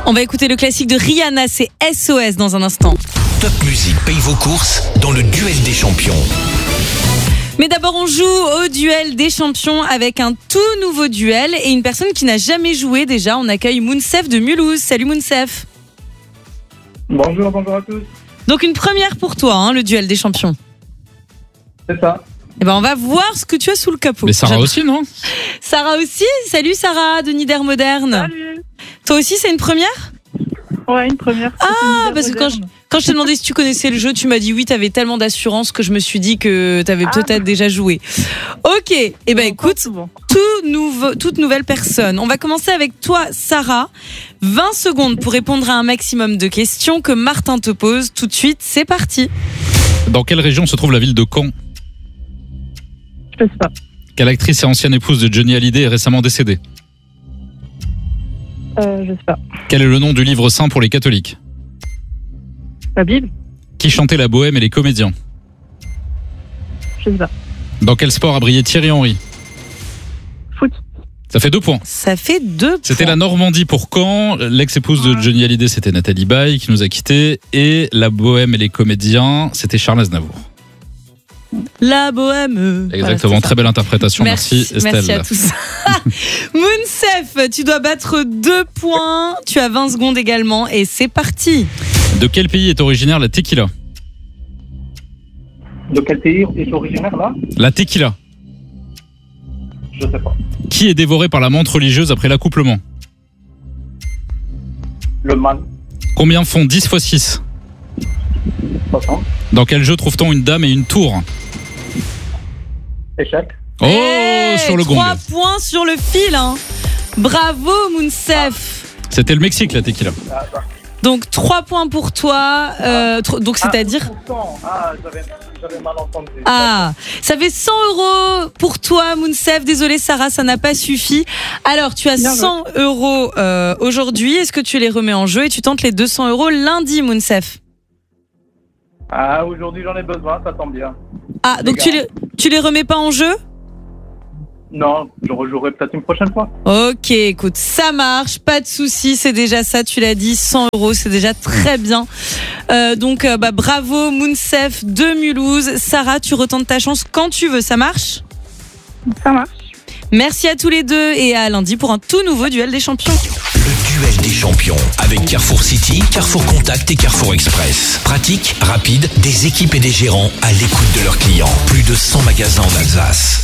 On va écouter le classique de Rihanna, c'est SOS dans un instant. Top Music paye vos courses dans le duel des champions. Mais d'abord, on joue au duel des champions avec un tout nouveau duel et une personne qui n'a jamais joué déjà. On accueille Mounsef de Mulhouse. Salut Mounsef. Bonjour à tous. Donc une première pour toi, le duel des champions. C'est ça. Eh ben on va voir ce que tu as sous le capot. Mais Sarah aussi, non ? Sarah aussi. Salut Sarah de Nider Moderne. Salut. Toi aussi, c'est une première ? Ouais, une première. Ah, parce que quand je t'ai demandé si tu connaissais le jeu, tu m'as dit oui, t'avais tellement d'assurance que je me suis dit que t'avais peut-être déjà joué. Ok, eh ben écoute, toute nouvelle personne. On va commencer avec toi, Sarah. 20 secondes pour répondre à un maximum de questions que Martin te pose. Tout de suite, c'est parti. Dans quelle région se trouve la ville de Caen ? Je sais pas. Quelle actrice et ancienne épouse de Johnny Hallyday est récemment décédée ? Je sais pas. Quel est le nom du livre saint pour les catholiques ? La Bible ? Qui chantait la bohème et les comédiens ? Je sais pas. Dans quel sport a brillé Thierry Henry ? Foot. Ça fait 2 points. Ça fait 2 points. C'était la Normandie pour Caen. L'ex-épouse de Johnny Hallyday, c'était Nathalie Baye qui nous a quittés. Et la bohème et les comédiens, c'était Charles Aznavour. La bohème. Exactement, voilà, très belle interprétation. Merci Estelle. Merci à tous. Mounsef, tu dois battre 2 points. Tu as 20 secondes également et c'est parti. De quel pays est originaire la tequila ? De quel pays est originaire là ? La tequila. Je sais pas. Qui est dévoré par la menthe religieuse après l'accouplement ? Le mâle. Combien font 10 x 6 ? 60. Dans quel jeu trouve-t-on une dame et une tour ? Échec. Oh, sur le gong. 3 points sur le fil. Bravo Mounsef. C'était le Mexique la tequila. Donc 3 points pour toi. Donc c'est-à-dire... J'avais mal entendu. Ça fait 100 € pour toi Mounsef. Désolé Sarah, ça n'a pas suffi. Alors tu as 100 € aujourd'hui. Est-ce que tu les remets en jeu et tu tentes les 200 € lundi Mounsef ? Aujourd'hui j'en ai besoin, ça tombe bien. Donc tu les remets pas en jeu ? Non, je rejouerai peut-être une prochaine fois. Ok, écoute, ça marche, pas de souci, c'est déjà ça, tu l'as dit, 100 €, c'est déjà très bien. Donc bravo Mounsef de Mulhouse. Sarah, tu retentes ta chance quand tu veux, ça marche ? Ça marche. Merci à tous les deux et à lundi pour un tout nouveau duel des champions. Le duel des champions avec Carrefour City, Carrefour Contact et Carrefour Express. Pratique, rapide, des équipes et des gérants à l'écoute de leurs clients. Plus de 100 magasins en Alsace.